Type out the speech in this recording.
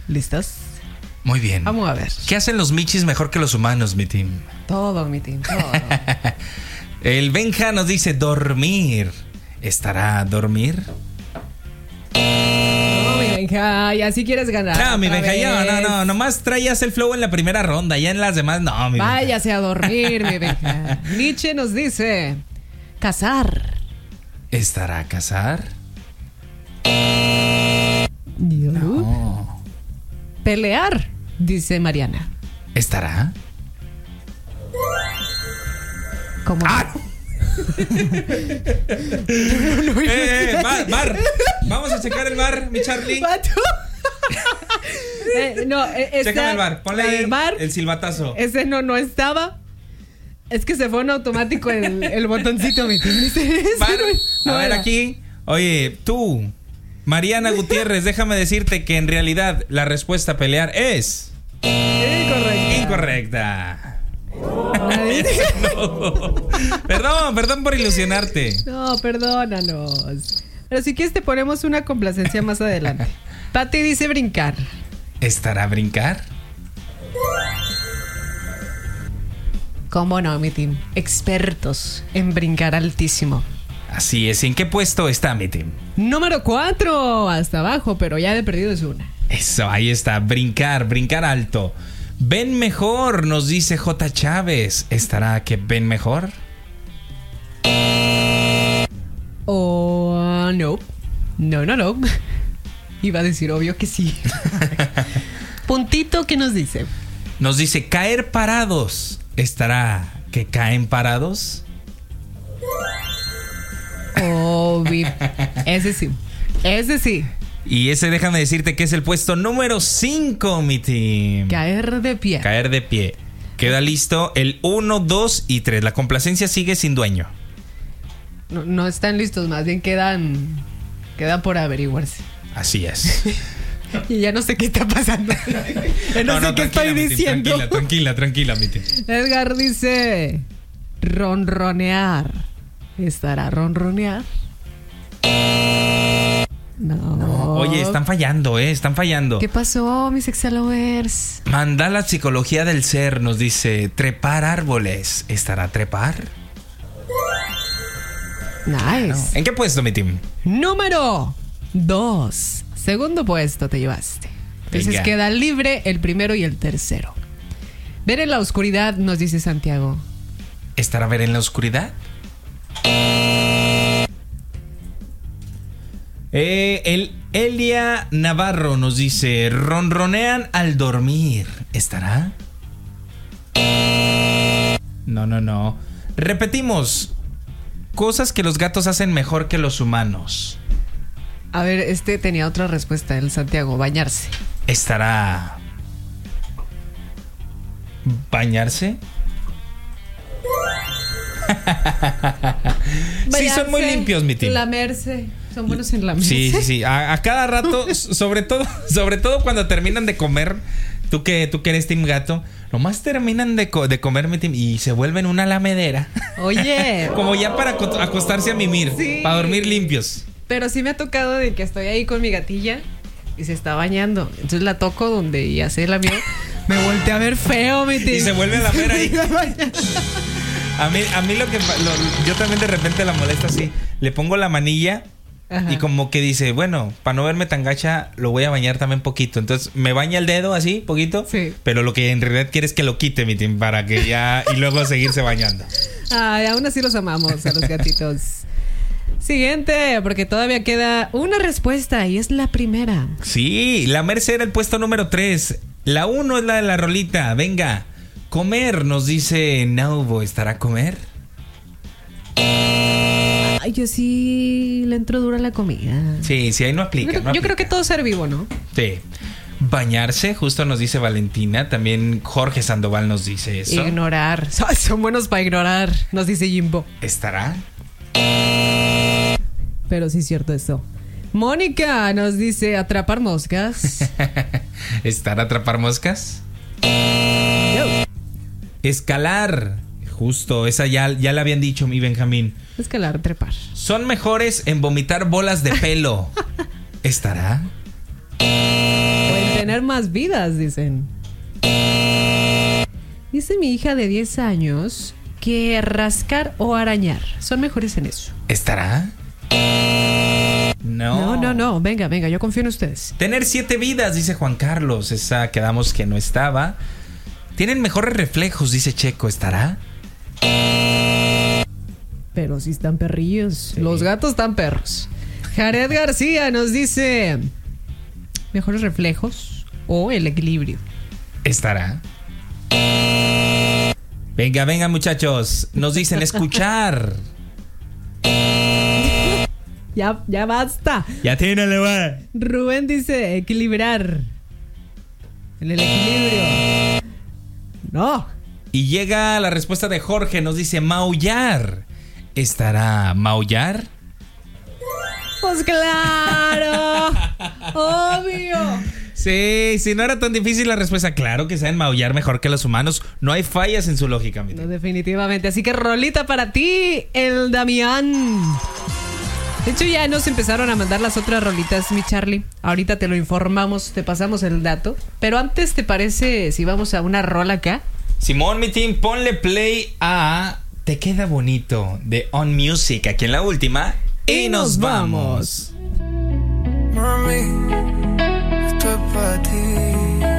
¿Listos? Muy bien. Vamos a ver. ¿Qué hacen los michis mejor que los humanos, mi team? Todo, mi team, todo. El Benja nos dice dormir. ¿Estará a dormir? No, mi Benja, y así quieres ganar. No, mi otra Benja, vez. no. Nomás traías el flow en la primera ronda. Ya en las demás, no, mi Benja. Váyase a dormir, mi Benja. Nietzsche nos dice: cazar. ¿Estará a cazar? No. Pelear, dice Mariana. ¿Estará? ¿Cómo? ¡Ah! Bar. Vamos a checar el bar, mi Charlie. Chécame el bar. Ponle ahí el silbatazo. Ese no estaba. Es que se fue en automático el botoncito, mi team. A ver, aquí. Oye, tú, Mariana Gutiérrez, déjame decirte que en realidad la respuesta a pelear es incorrecta. No. Perdón por ilusionarte. No, perdónanos. Pero si quieres te ponemos una complacencia más adelante. Pati dice brincar. ¿Estará a brincar? ¿Cómo no, mi team? Expertos en brincar altísimo. Así es. ¿En qué puesto está mi team? Número 4. Hasta abajo, pero ya de perdido es una. Eso, ahí está. Brincar alto. Ven mejor, nos dice J. Chávez. ¿Estará que ven mejor? Oh, no. No. Iba a decir obvio que sí. Puntito, ¿qué nos dice? Nos dice caer parados. ¿Estará que caen parados? Obvio. Ese sí. Y ese, déjame decirte que es el puesto número 5, mi team. Caer de pie. Queda listo el 1, 2 y 3. La complacencia sigue sin dueño. No están listos, más bien quedan por averiguarse. Así es. Y ya no sé qué está pasando. No sé qué estoy diciendo. Tranquila, mi team. Edgar dice ronronear. ¿Estará ronronear? No. Oye, están fallando. ¿Qué pasó, mis sexalovers? Manda la psicología del ser, nos dice trepar árboles. ¿Estará trepar? Nice. No. ¿En qué puesto, mi team? Número 2. Segundo puesto te llevaste. Entonces Venga. queda libre el primero y el tercero. Ver en la oscuridad, nos dice Santiago. ¿Estará ver en la oscuridad? El Elia Navarro nos dice ronronean al dormir. ¿Estará? No. Repetimos. Cosas que los gatos hacen mejor que los humanos. A ver, tenía otra respuesta, el Santiago. Bañarse. ¿Estará bañarse? Sí, son muy limpios, mi team. Lamerse. Son buenos en lamerse. Sí. A cada rato, sobre todo cuando terminan de comer, tú que eres team gato, nomás terminan de comer, mi team, y se vuelven una lamedera. Oye. Como ya para acostarse a mimir, sí. Para dormir limpios. Pero sí me ha tocado de que estoy ahí con mi gatilla y se está bañando. Entonces la toco donde ya se lamió. Me volteé a ver feo, mi team. Y se vuelve a lamer ahí. A mí yo también de repente la molesto así. Le pongo la manilla. Ajá. Y como que dice, bueno, para no verme tan gacha, lo voy a bañar también poquito. Entonces me baña el dedo así, poquito. Sí. Pero lo que en realidad quiere es que lo quite, mi team, para que ya... Y luego seguirse bañando. Ay, aún así los amamos a los gatitos. Siguiente, porque todavía queda una respuesta y es la primera. Sí, la Merced era el puesto número 3. La 1 es la de la rolita. Venga, comer, nos dice Naubo. ¿Estará a comer? Ay, yo sí le entro dura la comida. Sí, ahí no aplica. Yo creo que todo ser vivo, ¿no? Sí. Bañarse, justo nos dice Valentina. También Jorge Sandoval nos dice eso. Ignorar. Son buenos para ignorar, nos dice Jimbo. ¿Estará? Pero sí es cierto eso. Mónica nos dice atrapar moscas. ¿Estará atrapar moscas? No. Escalar. Justo, esa ya la habían dicho, mi Benjamín. Escalar, trepar. Son mejores en vomitar bolas de pelo. ¿Estará? Pueden tener más vidas, dicen. Dice mi hija de 10 años que rascar o arañar son mejores en eso. ¿Estará? No. Venga, yo confío en ustedes. Tener 7 vidas, dice Juan Carlos. Esa quedamos que no estaba. Tienen mejores reflejos, dice Checo. ¿Estará? Pero sí están perrillos. Sí. Los gatos están perros. Jared García nos dice: mejores reflejos o el equilibrio. ¿Estará? Venga, muchachos. Nos dicen escuchar. Ya basta. Ya tiene, güey. Rubén dice equilibrar. En el equilibrio. No. Y llega la respuesta de Jorge. Nos dice maullar. ¿Estará maullar? Pues claro. Obvio. Sí, no era tan difícil la respuesta. Claro que saben maullar mejor que los humanos. No hay fallas en su lógica. No, definitivamente. Así que rolita para ti, el Damián. De hecho, ya nos empezaron a mandar las otras rolitas, mi Charlie. Ahorita te lo informamos, te pasamos el dato. Pero antes, ¿te parece si vamos a una rola acá? Simón, mi team, ponle play a Te Queda Bonito de On Music, aquí en la última. Y nos vamos. Mami, esto es para ti.